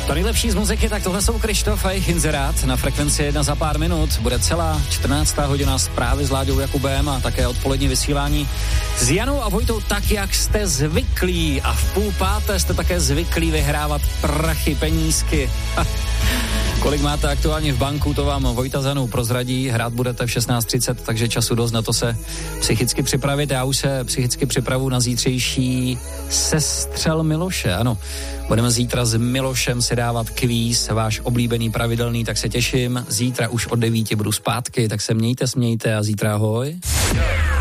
To nejlepší z muziky, tak tohle jsou Krištof a jejich Inzerát na frekvenci 1 za pár minut. Bude celá 14. hodina zprávy s Láďou Jakubem a také odpolední vysílání s Janou a Vojtou tak, jak jste zvyklí. A v 4:30 jste také zvyklí vyhrávat prachy, penízky. Kolik máte aktuálně v banku, to vám Vojta s Janou prozradí. Hrát budete v 16:30, takže času dost na to se psychicky připravit. Já už se psychicky připravu na zítřejší sestřel Miloše, ano. Budeme zítra s Milošem si dávat kvíz, váš oblíbený, pravidelný, tak se těším. Zítra už od 9 budu zpátky, tak se mějte, smějte a zítra ahoj.